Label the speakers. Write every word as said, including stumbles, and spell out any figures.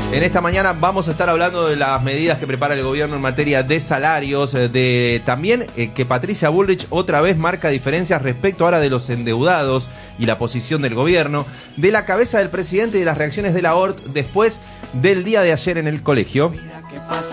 Speaker 1: En esta mañana vamos a estar hablando de las medidas que prepara el gobierno en materia de salarios, de también eh, que Patricia Bullrich otra vez marca diferencias respecto ahora de los endeudados y la posición del gobierno, de la cabeza del presidente y de las reacciones de la O R T después del día de ayer en el colegio.